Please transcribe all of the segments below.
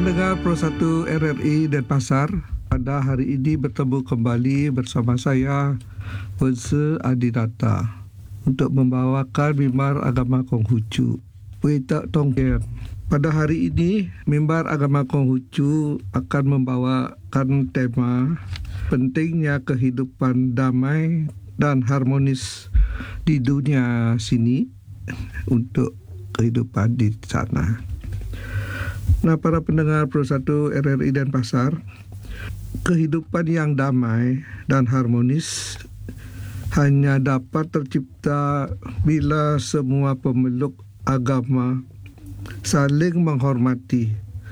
Pendengar Pro 1 RRI Denpasar, pada hari ini bertemu kembali bersama saya, Wense Adinata, untuk membawakan mimbar agama Konghucu, Wita Tongkian. Pada hari ini, mimbar agama Konghucu akan membawakan tema pentingnya kehidupan damai dan harmonis di dunia sini untuk kehidupan di sana. Nah, para pendengar Pro 1 RRI Denpasar, kehidupan yang damai dan harmonis hanya dapat tercipta bila semua pemeluk agama saling menghormati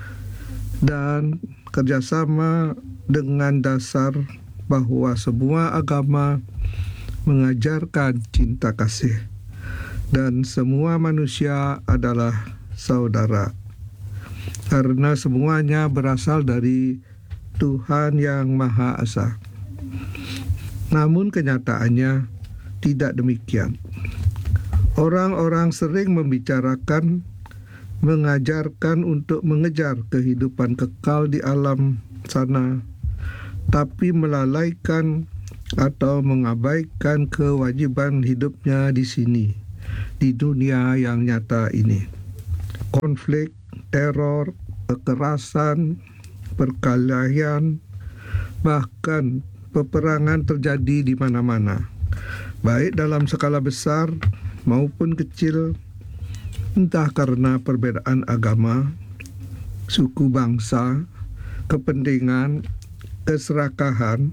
dan kerjasama dengan dasar bahwa semua agama mengajarkan cinta kasih dan semua manusia adalah saudara. Karena semuanya berasal dari Tuhan yang Maha Esa. Namun kenyataannya tidak demikian. Orang-orang sering membicarakan, mengajarkan untuk mengejar kehidupan kekal di alam sana, tapi melalaikan atau mengabaikan kewajiban hidupnya di sini, di dunia yang nyata ini. Konflik, teror, kekerasan, perkelahian, bahkan peperangan terjadi di mana-mana, baik dalam skala besar maupun kecil, entah karena perbedaan agama, suku bangsa, kepentingan, keserakahan,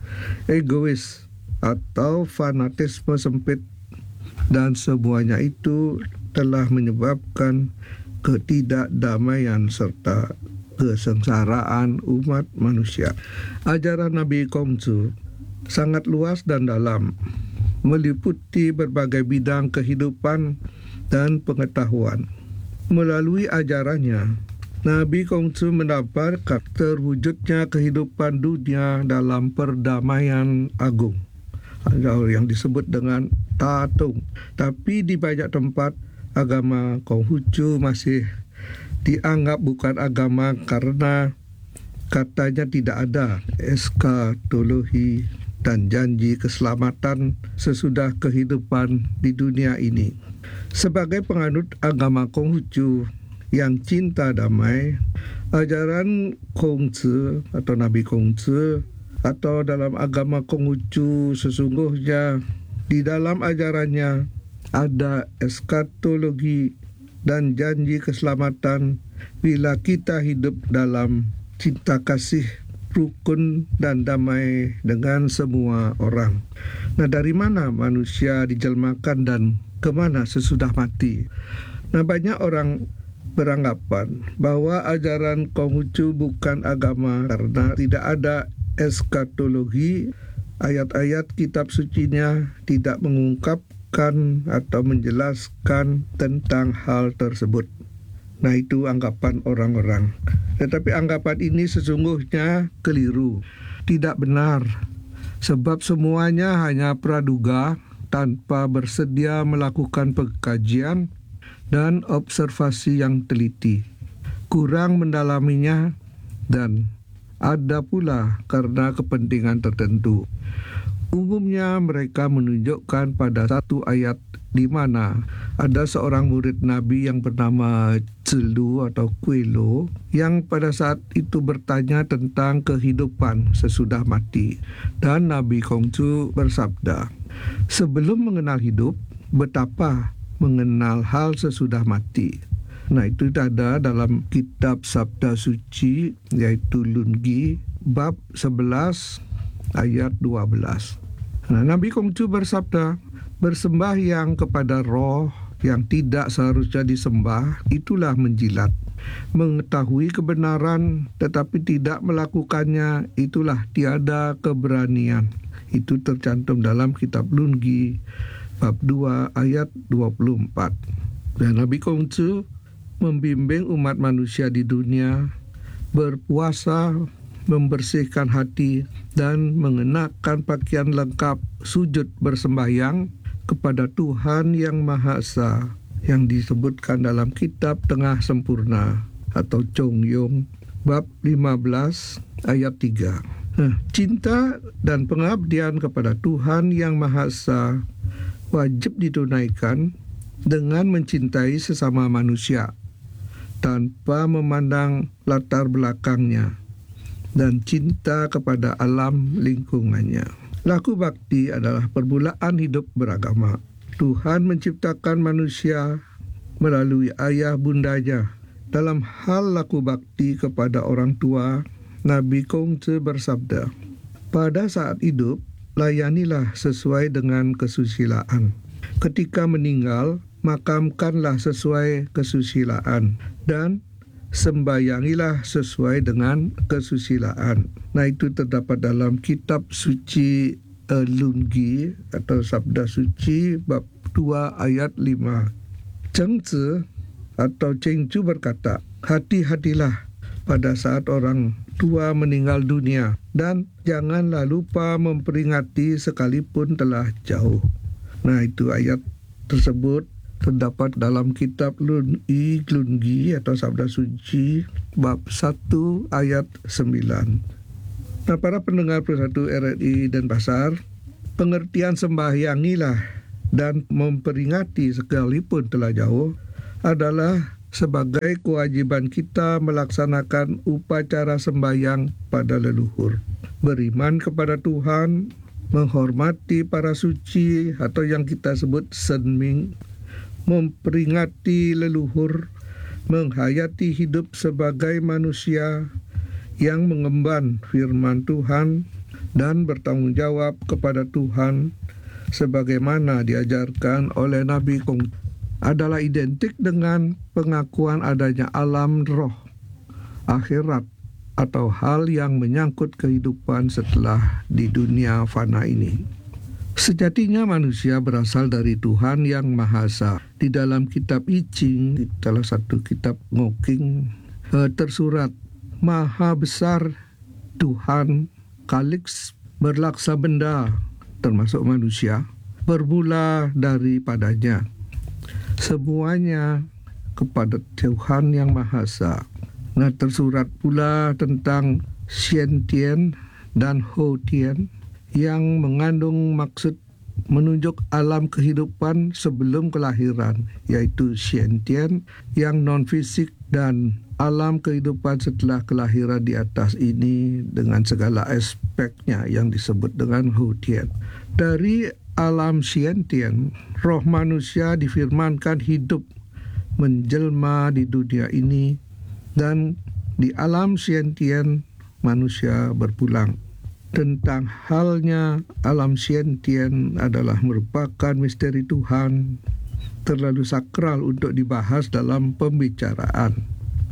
egois, atau fanatisme sempit, dan semuanya itu telah menyebabkan ketidakdamaian serta kesengsaraan umat manusia. Ajaran Nabi Konghucu sangat luas dan dalam, meliputi berbagai bidang kehidupan dan pengetahuan. Melalui ajarannya, Nabi Konghucu mendapat terwujudnya kehidupan dunia dalam perdamaian agung, atau yang disebut dengan Tatung. Tapi di banyak tempat, agama Konghucu masih dianggap bukan agama karena katanya tidak ada eskatologi dan janji keselamatan sesudah kehidupan di dunia ini. Sebagai penganut agama Konghucu yang cinta damai, ajaran Konghucu atau Nabi Konghucu atau dalam agama Konghucu sesungguhnya di dalam ajarannya ada eskatologi dan janji keselamatan bila kita hidup dalam cinta kasih, rukun dan damai dengan semua orang. Nah, dari mana manusia dijelmakan dan kemana sesudah mati? Nah, banyak orang beranggapan bahwa ajaran Konghucu bukan agama karena tidak ada eskatologi. Ayat-ayat kitab sucinya tidak mengungkapkan atau menjelaskan tentang hal tersebut. Nah, itu anggapan orang-orang. Tetapi anggapan ini sesungguhnya keliru, tidak benar, sebab semuanya hanya praduga tanpa bersedia melakukan pengkajian dan observasi yang teliti. Kurang mendalaminya dan ada pula karena kepentingan tertentu. Umumnya mereka menunjukkan pada satu ayat di mana ada seorang murid Nabi yang bernama Celu atau Kuelo yang pada saat itu bertanya tentang kehidupan sesudah mati. Dan Nabi Konghucu bersabda, sebelum mengenal hidup, betapa mengenal hal sesudah mati. Nah, itu ada dalam kitab Sabda Suci, yaitu Lungi, bab 11, ayat 12. Nah, Nabi Konghucu bersabda, bersembahyang kepada roh yang tidak seharusnya disembah, itulah menjilat. Mengetahui kebenaran tetapi tidak melakukannya, itulah tiada keberanian. Itu tercantum dalam kitab Lungi, bab 2, ayat 24. Dan Nabi Konghucu membimbing umat manusia di dunia berpuasa, membersihkan hati, dan mengenakan pakaian lengkap sujud bersembahyang kepada Tuhan yang Maha Esa yang disebutkan dalam kitab Tengah Sempurna atau Chongyong bab 15 ayat 3. Cinta dan pengabdian kepada Tuhan Yang Maha Esa wajib ditunaikan dengan mencintai sesama manusia tanpa memandang latar belakangnya dan cinta kepada alam lingkungannya. Laku bakti adalah permulaan hidup beragama. Tuhan menciptakan manusia melalui ayah bundanya. Dalam hal laku bakti kepada orang tua, Nabi Kongce bersabda, "Pada saat hidup, layanilah sesuai dengan kesusilaan. Ketika meninggal, makamkanlah sesuai kesusilaan, dan sembayangilah sesuai dengan kesusilaan." Nah, itu terdapat dalam kitab suci Lungi atau Sabda Suci bab 2 ayat 5. Cheng Tzu atau Cheng Chu berkata, "Hati-hatilah pada saat orang tua meninggal dunia, dan janganlah lupa memperingati sekalipun telah jauh." Nah, itu ayat tersebut terdapat dalam kitab Lungi atau Sabda Suci bab 1 ayat 9. Nah, para pendengar Persatu RRI Denpasar, pengertian sembahyangilah dan memperingati sekalipun telah jauh adalah sebagai kewajiban kita melaksanakan upacara sembahyang pada leluhur, beriman kepada Tuhan, menghormati para suci atau yang kita sebut senming, memperingati leluhur, menghayati hidup sebagai manusia yang mengemban firman Tuhan dan bertanggung jawab kepada Tuhan sebagaimana diajarkan oleh Nabi Kong, adalah identik dengan pengakuan adanya alam roh, akhirat, atau hal yang menyangkut kehidupan setelah di dunia fana ini. Sejatinya manusia berasal dari Tuhan Yang Maha Esa. Di dalam kitab I Ching, salah satu kitab Ngoking, tersurat, "Maha besar Tuhan Kaliks berlaksa benda, termasuk manusia, bermula daripadanya. Semuanya kepada Tuhan Yang Maha Esa." Nah, tersurat pula tentang Xian Tian dan Ho Tian yang mengandung maksud menunjuk alam kehidupan sebelum kelahiran, yaitu Xian Tian yang non-fisik dan alam kehidupan setelah kelahiran di atas ini dengan segala aspeknya yang disebut dengan Ho Tian. Dari alam Xian Tian, roh manusia difirmankan hidup menjelma di dunia ini, dan di alam Xian Tian manusia berpulang. Tentang halnya alam Xian Tian adalah merupakan misteri Tuhan, terlalu sakral untuk dibahas dalam pembicaraan.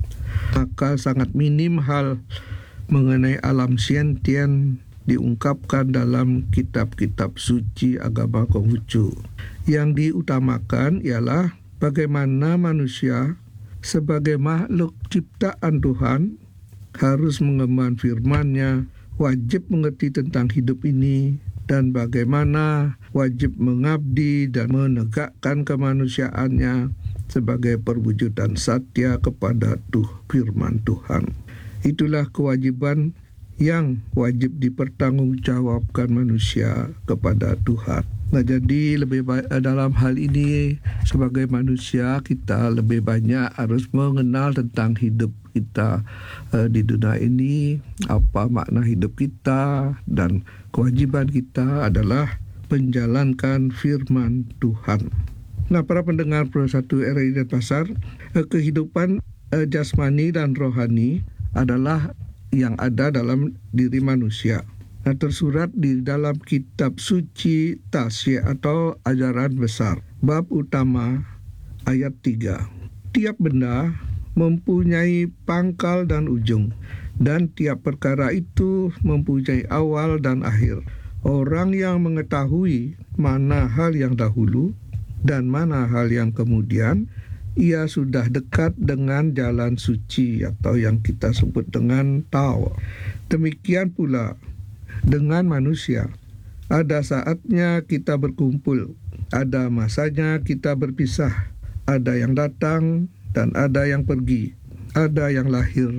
Maka sangat minim hal mengenai alam Xian Tian diungkapkan dalam kitab-kitab suci agama Konghucu. Yang diutamakan ialah bagaimana manusia sebagai makhluk ciptaan Tuhan harus mengemban firman-Nya, wajib mengerti tentang hidup ini, dan bagaimana wajib mengabdi dan menegakkan kemanusiaannya sebagai perwujudan satya kepada firman Tuhan. Itulah kewajiban yang wajib dipertanggungjawabkan manusia kepada Tuhan. Nah, jadi lebih baik dalam hal ini sebagai manusia kita lebih banyak harus mengenal tentang hidup kita di dunia ini, apa makna hidup kita, dan kewajiban kita adalah menjalankan firman Tuhan. Nah, para pendengar Persatu RRI Denpasar, kehidupan jasmani dan rohani adalah yang ada dalam diri manusia. Nah, tersurat di dalam kitab suci Tasye atau ajaran besar, bab utama ayat 3. Tiap benda mempunyai pangkal dan ujung, dan tiap perkara itu mempunyai awal dan akhir. Orang yang mengetahui mana hal yang dahulu dan mana hal yang kemudian, ia sudah dekat dengan jalan suci atau yang kita sebut dengan Tao. Demikian pula dengan manusia. Ada saatnya kita berkumpul, ada masanya kita berpisah, ada yang datang dan ada yang pergi, ada yang lahir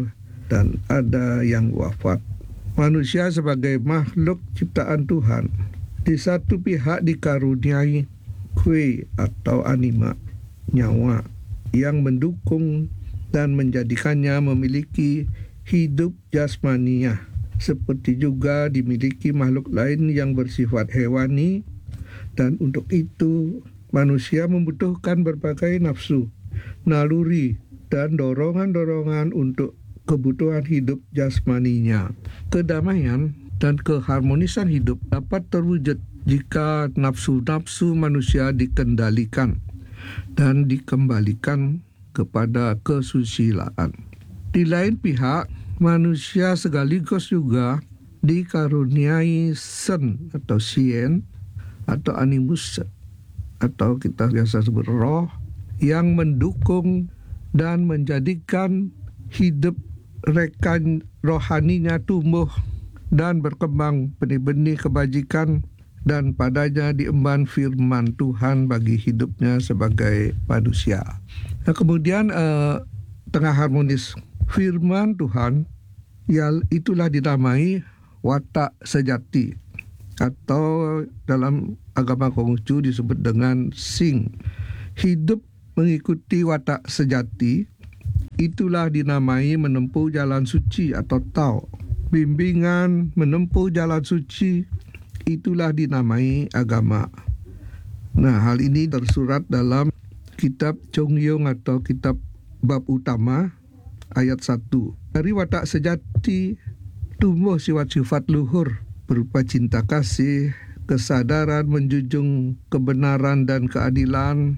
dan ada yang wafat. Manusia sebagai makhluk ciptaan Tuhan, di satu pihak dikaruniai kue atau anima, nyawa, yang mendukung dan menjadikannya memiliki hidup jasmaniah, seperti juga dimiliki makhluk lain yang bersifat hewani, dan untuk itu manusia membutuhkan berbagai nafsu, naluri, dan dorongan-dorongan untuk kebutuhan hidup jasmaninya. Kedamaian dan keharmonisan hidup dapat terwujud jika nafsu-nafsu manusia dikendalikan dan dikembalikan kepada kesusilaan. Di lain pihak, manusia sekaligus juga dikaruniai sen atau sien atau animus atau kita biasa sebut roh yang mendukung dan menjadikan hidup rekan rohaninya tumbuh dan berkembang benih-benih kebajikan, dan padanya diemban firman Tuhan bagi hidupnya sebagai manusia. Nah, kemudian tengah harmonis firman Tuhan, itulah dinamai watak sejati, atau dalam agama Konghucu disebut dengan sing. Hidup mengikuti watak sejati, itulah dinamai menempuh jalan suci atau tao. Bimbingan menempuh jalan suci, itulah dinamai agama. Nah, hal ini tersurat dalam kitab Chongyong atau kitab bab utama ayat 1. Dari watak sejati tumbuh sifat-sifat luhur berupa cinta kasih, kesadaran menjunjung kebenaran dan keadilan,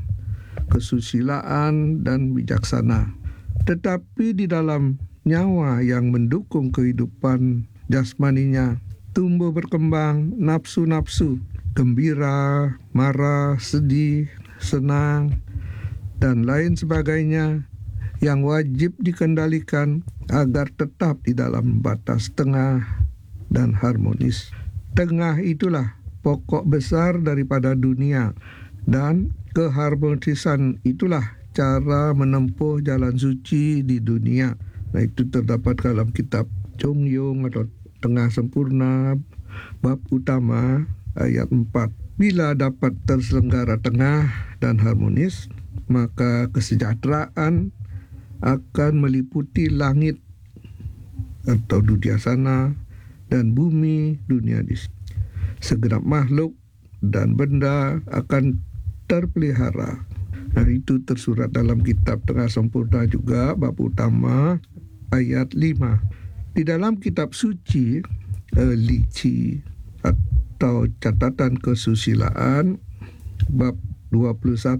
kesusilaan, dan bijaksana. Tetapi di dalam nyawa yang mendukung kehidupan jasmaninya tumbuh berkembang nafsu-nafsu, gembira, marah, sedih, senang, dan lain sebagainya yang wajib dikendalikan agar tetap di dalam batas tengah dan harmonis. Tengah itulah pokok besar daripada dunia, dan keharmonisan itulah cara menempuh jalan suci di dunia. Nah, itu terdapat dalam kitab Chongyong atau Tengah Sempurna bab utama ayat 4. Bila dapat terselenggara tengah dan harmonis, maka kesejahteraan akan meliputi langit atau dunia sana dan bumi, dunia di segenap makhluk dan benda akan terpelihara. Nah, itu tersurat dalam kitab Tengah Sempurna juga bab utama ayat 5. Di dalam kitab suci Lici atau catatan kesusilaan bab 21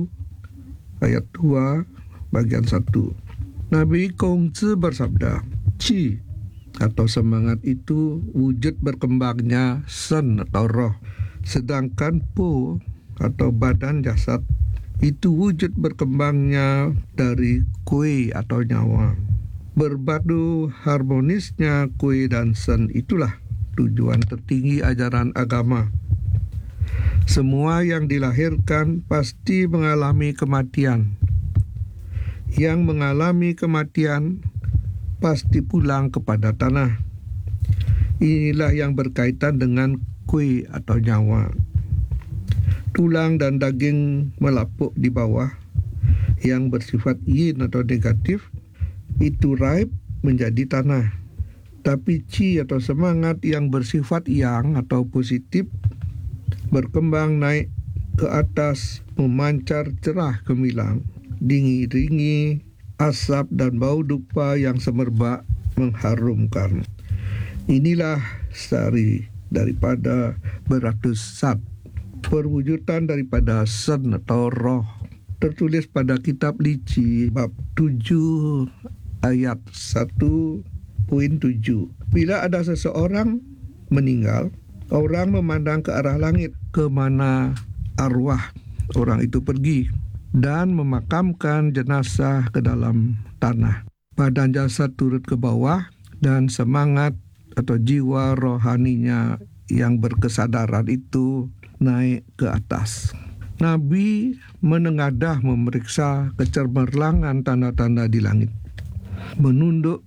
ayat 2 bagian 1. Nabi Kongzi bersabda, Qi atau semangat itu wujud berkembangnya sen atau roh, sedangkan Po atau badan jasad itu wujud berkembangnya dari kue atau nyawa. Berbadu harmonisnya kue dan sen itulah tujuan tertinggi ajaran agama. Semua yang dilahirkan pasti mengalami kematian. Yang mengalami kematian pasti pulang kepada tanah. Inilah yang berkaitan dengan kue atau nyawa. Tulang dan daging melapuk di bawah yang bersifat yin atau negatif itu raib menjadi tanah. Tapi qi atau semangat yang bersifat yang atau positif berkembang naik ke atas, memancar cerah gemilang, diiringi asap dan bau dupa yang semerbak mengharumkan. Inilah sari daripada beratus sat, perwujudan daripada sen atau roh, tertulis pada kitab Lici bab 7 ayat 1.7. Bila ada seseorang meninggal, orang memandang ke arah langit, ke mana arwah orang itu pergi, dan memakamkan jenazah ke dalam tanah. Badan jasad turut ke bawah, dan semangat atau jiwa rohaninya yang berkesadaran itu naik ke atas. Nabi menengadah memeriksa kecermerlangan tanda-tanda di langit, menunduk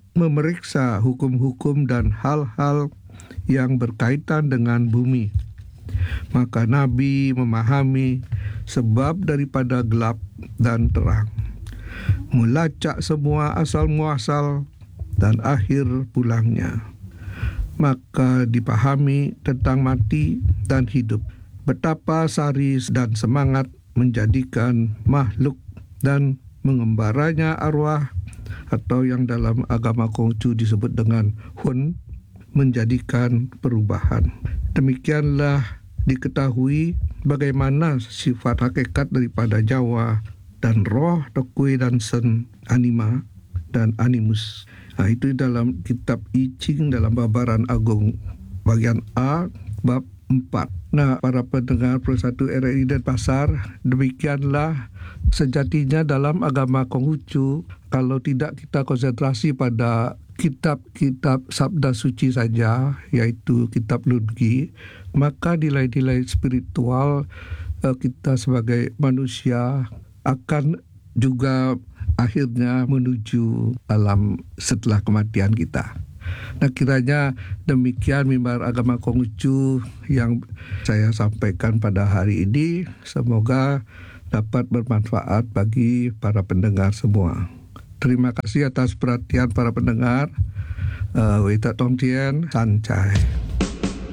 memeriksa hukum-hukum dan hal-hal yang berkaitan dengan bumi. Maka Nabi memahami sebab daripada gelap dan terang, melacak semua asal muasal dan akhir pulangnya. Maka dipahami tentang mati dan hidup, betapa sari dan semangat menjadikan makhluk dan mengembaranya arwah, atau yang dalam agama Konghucu disebut dengan Hun, menjadikan perubahan. Demikianlah diketahui bagaimana sifat hakikat daripada Jawa dan roh, tokui dan sen, anima dan animus. Itu dalam kitab I Ching dalam Babaran Agung bagian A bab 4. Para pendengar Persatu RRI Denpasar, demikianlah sejatinya dalam agama Konghucu. Kalau tidak kita konsentrasi pada kitab-kitab sabda suci saja, yaitu kitab Lungi, maka nilai-nilai spiritual kita sebagai manusia akan juga akhirnya menuju alam setelah kematian kita. Kiranya demikian mimbar agama Konghucu yang saya sampaikan pada hari ini. Semoga dapat bermanfaat bagi para pendengar semua. Terima kasih atas perhatian para pendengar. Wei Tak Tong Tien, San Chai.